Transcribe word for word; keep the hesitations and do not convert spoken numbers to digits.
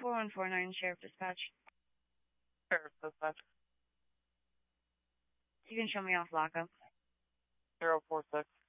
four one four nine, Sheriff Dispatch. Sheriff Dispatch. You can show me off lockup. zero four six.